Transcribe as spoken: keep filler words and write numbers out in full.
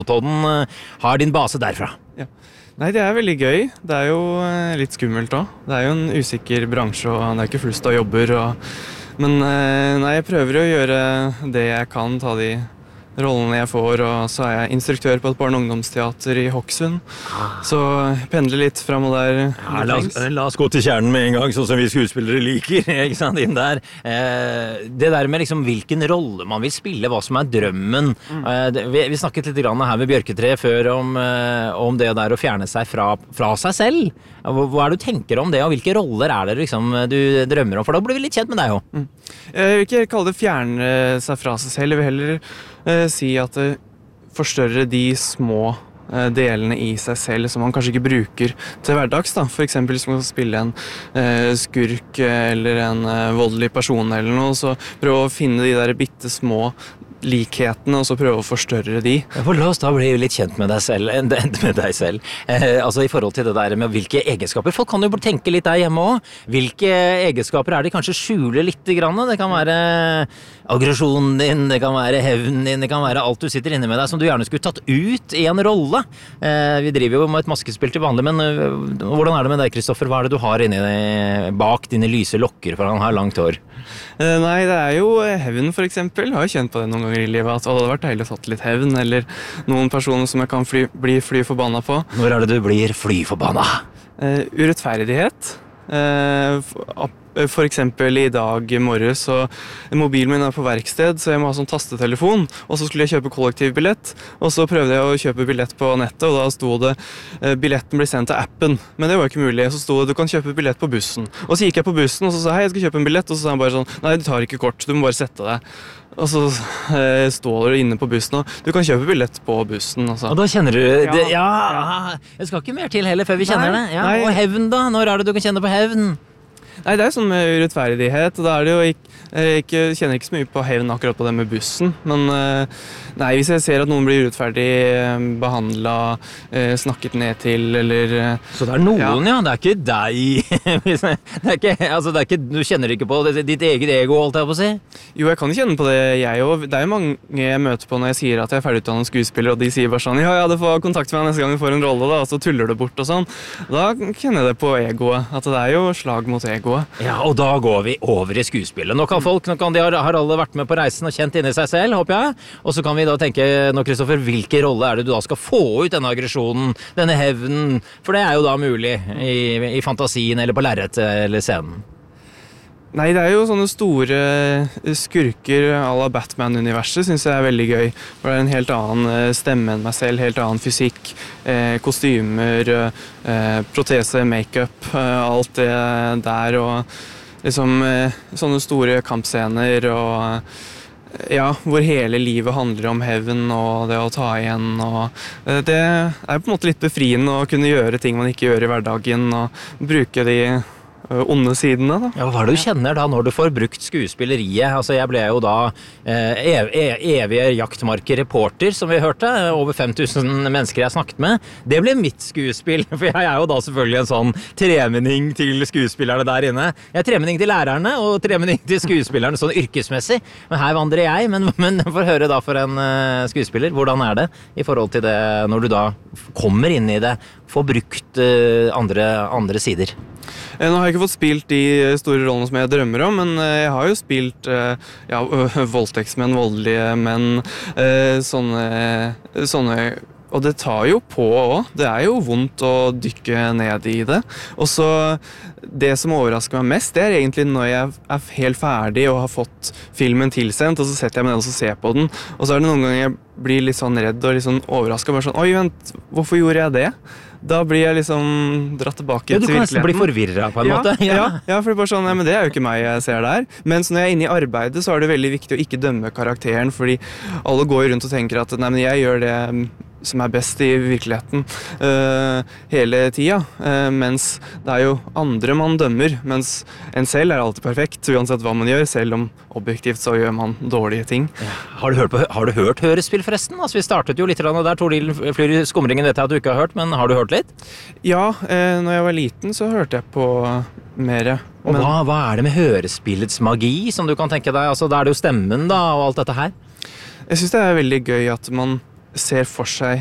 Todden har din base derfra. Ja. Nei, det er veldig gøy. Det er jo eh, litt skummelt også. Det er jo en usikker bransje, og det er ikke flust av jobber. Og... Men eh, nei, jeg prøver å gjøre det jeg kan, ta de rollene jeg får, og så er jeg instruktør på et barne- og ungdomsteater i Hokksund. Så jeg pendler litt frem og der. Ja, la, oss, la oss gå til kjernen med en gang, sånn som vi skuespillere liker, ikke sant, inn der. Eh, det der med liksom hvilken rolle man vil spille, hva som er drømmen. Mm. Eh, det, vi, vi snakket litt grann her med Bjørketre før om, eh, om det der å fjerne seg fra, fra seg selv. Hva, hva er det du tenker om det, og hvilke roller er det liksom du drømmer om? For da blir vi litt kjent med deg også. Mm. Jeg vil ikke kalle det fjerne seg fra seg selv, jeg vil heller eh, si at det forstørrer de små eh, delene i seg selv som man kanskje ikke bruker til hverdags. Da. For eksempel hvis man skal spille en eh, skurk eller en eh, voldelig person eller noe, så prøve å finne de der bitte små likhetene, og så prøve å forstørre de. For la oss da bli litt kjent med deg selv, med deg selv. Eh, altså i forhold til det der med hvilke egenskaper. Folk kan jo bare tenke litt der hjemme også. Hvilke egenskaper er det kanskje skjuler litt grann? Det kan være aggresjonen din, det kan være hevnen din, det kan være alt du sitter inne med deg som du gjerne skulle tatt ut i en rolle. Eh, vi driver jo med et maskespill til vanlig, men uh, hvordan er det med deg, Kristoffer? Hva er det du har inni bak dine lyse lokker, for han har langt hår? Eh, nei, det er jo hevn for eksempel. Jeg har jo kjent på det noen ganger i livet at det hadde vært deilig å tatt litt hevn, eller noen personer som jeg kan fly, bli fly forbanna på. Når er det du blir fly forbanna? Uh, urettferdighet. Uh, for eksempel i dag i morges, så mobilen min er på verksted, så jeg må ha sånn tastetelefon, og så skulle jeg kjøpe kollektivbillett, og så prøvde jeg å kjøpe billett på nettet, og da sto det uh, billetten blir sendt til appen, men det var ikke mulig. Så sto det du kan kjøpe billett på bussen, og så gikk jeg på bussen, og så sa hei, jeg skal kjøpe en billett, og så sa han bare sånn, nei, du tar ikke kort, du må bare sette deg. Og så eh, står du inne på bussen, og du kan kjøpe billett på bussen. Altså. Og da kjenner du det, ja, ja, jeg skal ikke mer til heller før vi kjenner nei, det. Ja, nei. og hevn da, når er det du kan kjenne på hevn? Nei, det er jo sånn med urettferdighet, og da er det jo ikke, jeg ikke, kjenner ikke så mye på hevn akkurat på det med bussen, men nei, hvis jeg ser at noen blir urettferdig behandlet, snakket ned til, eller... Så det er noen, ja, ja, det er ikke deg, det er ikke, altså det er ikke, du kjenner ikke på det, ditt eget ego, holdt jeg på å si? Jo, jeg kan jo kjenne på det, jeg også. Det er jo mange jeg møter på når jeg sier at jeg er ferdigutdannet skuespiller, og de sier bare sånn, ja, ja, du får kontakt med meg neste gang du får en rolle, da, og så tuller du bort og sånn. Da kjenner jeg det på egoet, at det er jo slag mot egoet. Ja, og da går vi over i skuespillet. Nå kan folk, nå kan de har, har alle vært med på reisen og kjent inni seg selv, håper jeg. Og så kan vi da tenke, nå Kristoffer, hvilke rolle er det du da skal få ut denne aggresjonen, denne hevnen? For det er jo da mulig i, i fantasien eller på lerret eller scenen. Nei, det er jo sånne store skurker à la Batman-universet, synes jeg er veldig gøy. For det er en helt annen stemme enn meg selv, helt annen fysikk, eh, kostymer, eh, protese, make-up, eh, alt det der, og liksom eh, sånne store kampscener, og ja, hvor hele livet handler om hevn og det å ta igjen, og eh, det er på en måte litt befriende å kunne gjøre ting man ikke gjør i hverdagen, og bruke de onde sidene, da. Ja, hva er det du kjenner da når du får brukt skuespilleriet? Altså, jeg ble jo da eh, ev ev evige jaktmarker-reporter, som vi hørte, over fem tusen mennesker jeg snakket med. Det ble mitt skuespill, for jeg er jo da selvfølgelig en sånn tremenning til skuespillerne der inne. Jeg er tremenning til lærerne, og tremenning til skuespillerne sånn yrkesmessig. Men her vandrer jeg, men, men for å høre da for en uh, skuespiller, hvordan er det i forhold til det når du da kommer inn i det, får brukt uh, andre, andre sider? Nå har jeg ikke fått spilt de store rollene som jeg drømmer om, men jeg har jo spilt ja, voldtektsmenn, voldelige menn, sånne, sånne, og det tar jo på også. Det er jo vondt å dykke ned i det. Og så det som overrasker meg mest, det er egentlig når jeg er helt ferdig og har fått filmen tilsendt, og så setter jeg meg ned og så ser på den, og så er det noen ganger jeg blir litt sånn redd og litt sånn overrasket, bare sånn, oi, vent, hvorfor gjorde jeg det? Da blir jeg liksom dratt tilbake ja, til virkeligheten. Du kan nesten bli forvirret på en ja, måte. Ja, ja, ja, for det er bare sånn, ja, men det er jo ikke meg jeg ser der. Mens når jeg er inne i arbeidet, så er det veldig viktig å ikke dømme karakteren, fordi alle går rundt og tenker at nei, men jeg gjør det som er best i virkeligheten uh, hele tida, uh, mens det er jo andre man dømmer, mens en selv er alltid perfekt, uansett hva man gjør, selv om objektivt så gjør man dårlige ting. Ja. Har, du hørt på, har du hørt hørespill forresten? Altså, vi startet jo litt der, Tordil flyr i skumringen, vet jeg at du ikke har hørt, men har du hørt litt? Ja, uh, når jeg var liten så hørte jeg på mer. Og hva, hva er det med hørespillets magi som du kan tenke deg? Altså, da er det jo stemmen da, og alt dette her. Jeg synes det er veldig gøy at man ser for seg